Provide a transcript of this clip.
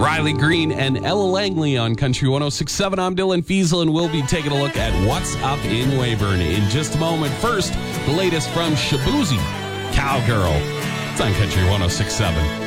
Riley Green and Ella Langley on Country 106.7. I'm Dylan Fiesel, and we'll be taking a look at what's up in Weyburn in just a moment. First, the latest from Shaboozey, Cowgirl. It's on Country 106.7.